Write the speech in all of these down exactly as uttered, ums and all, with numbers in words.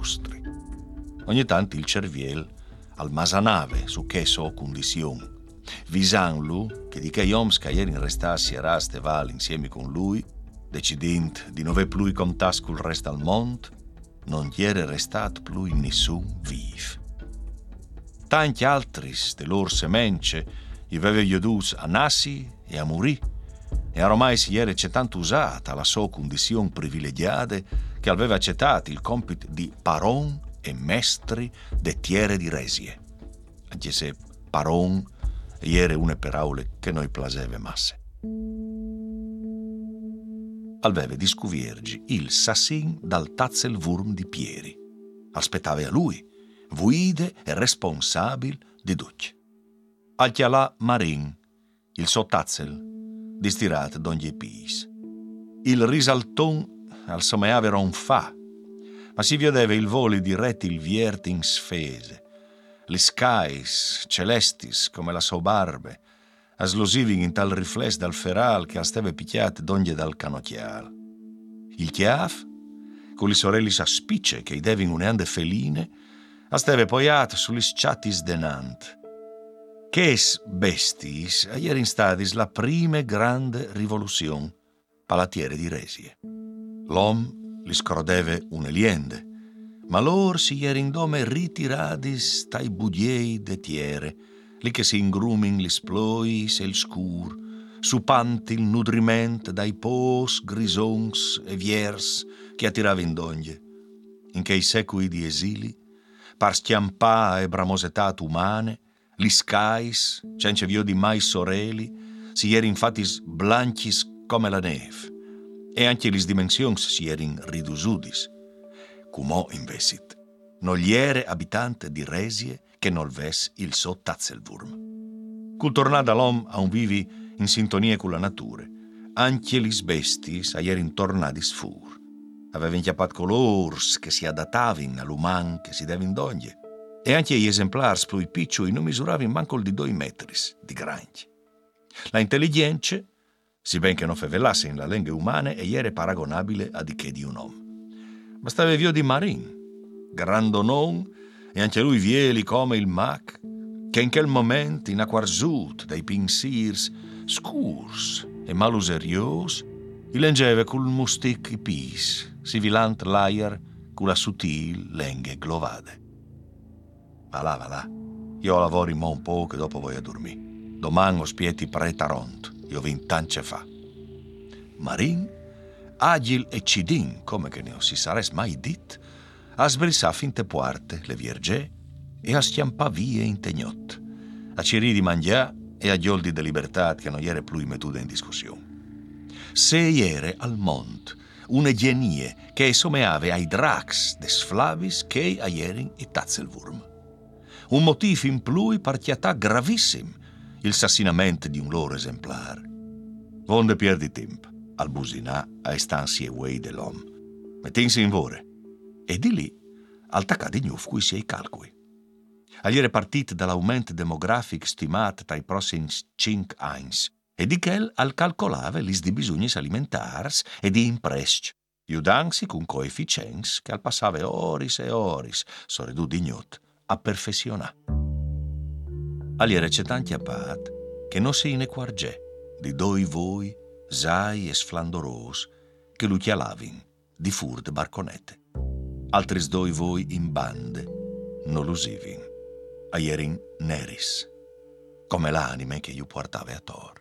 nostri. Ogni tanto il cerviel al masanave su che so condizione. Visanlu che di che ioms che ieri restassi a Rasteval insieme con lui, decidendo di non aver più contatto col resto al mondo, non gli era restato più nessun viv. Tanti altri de loro semence gli aveva aiutato a nassi e a morire, e ormai si era tanto usata la sua condizione privilegiata che aveva accettato il compito di paron e mestri de tiere di resie. Anche se paron era una parole che noi plaseve masse. Aveva di scuviergi il sassin dal Tatzelwurm di Pieri. Aspettava a lui, guide e responsabile di tutti. Al chialà Marin, il suo Tatzel, distirat d'ogni pis. Il risalton al someave un fa, ma si vedeva il voli di retil vierti in sfese, le skies celestis come la sua barbe, aslosiving in tal rifless dal feral che steve picchiate d'ogni dal canocchial. Il chiaf, con le sorelli saspicce che i devin uneande feline, steve poiat sulle chattis denant. Che es bestis ieri stadis la prime grande rivoluzione palatiere di resie. L'om li scrodeve une liende, ma lor si ieri in dome ritiradis tai budiei de tiere, li che si ingrumin li splois e il scur, supanti il nudriment dai pos grisons e viers che attirava in d'ogni, in che i secui di esili, par schiampà e bramosetat umane, li scais, cence vio di mai soreli, si ieri infatti blanchis come la neve, e anche lis dimensions si erin ridusudis. Cumò invesit, non gli ere abitante di Resie che non ves il so Tatzelwurm. Cul tornada l'om a un vivi in sintonia con la natura, anche lis bestis a erin tornadis fur. Aveva inchiappat colors che si adattavin all'uman che si devin d'ogni, e anche gli esemplars più piccoli non misuravano manco di due metri di grandi. La intelligenza, si ben che non fevelasse in la lingua umana, e era paragonabile a di che di un uomo. Bastava vio di Marin, grandonon, e anche lui vieli come il mac, che in quel momento, in acquarzut dai pensiers scurs e maluserios, il leggeva col mustic i pis, sivilant l'air con la sutil lenghe glovade. Va là, va là. Io lavoro mo un po' che dopo voglio a dormire. Domani ho spieti pretaront. Io vin tance fa. Marin, agil e cidin, come che non si sares mai dit, a sbrissà finte puarte le vierge e a schiampà vie in tegnot. A ciri di mangià e a gioldi de libertà che non iere più mettude in discussione. Se iere al mont une genie che someave ai drax des flavis che a ierin i Tatzelwurm. Un motivo in più partiatà gravissimo il sassinamento di un loro esemplare. Vonde perdi tempo al businà a stanzi e way dell'om. Mettensi in vore e di lì al tacca di gnuf cui si ai calcoli. Agli era partito dall'aumento demografico stimato tra i prossimi cinque anni e di quel al calcolave lis di bisogni alimentars e di impresci, aiutansi con coefficienzi che al passave oris e oris, soredu di gnot, a perfezionare. Agli era c'è tanti appat che non si ne quargè di doi voi, sai e sflandoros, che lui chialavin di fur de barconette. Altri doi voi in bande non l'usivin, a ierin neris, come l'anime che io portava a tor.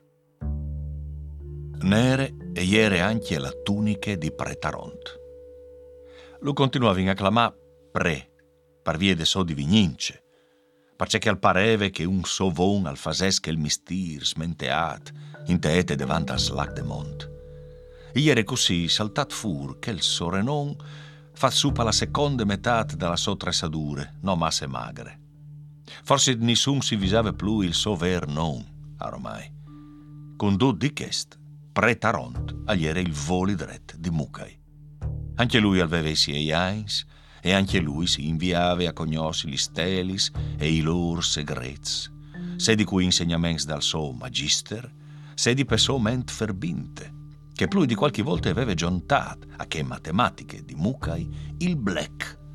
Nere e iere anche la tuniche di pretaront. Lo continuavin a clamà pre, par vie de so di vignince, parce che al pareve che un sovon al fasesche il mistir smenteat in teete davanti al slac de mont. Ieri così saltat fur che il sorenon fa supa la seconda metà della sua tressature, no masse magre. Forse nessun si visava più il so ver non, ormai. Con due di chest, pretaront, agli era il voli dret di Mucai. Anche lui aveva i suoi eins, e anche lui si inviava a conoscere gli stelis e i loro segrets, se di cui insegnaments dal suo magister, se di persone ment ferbinte, che più di qualche volta aveva giuntato a che matematiche di Mucai il black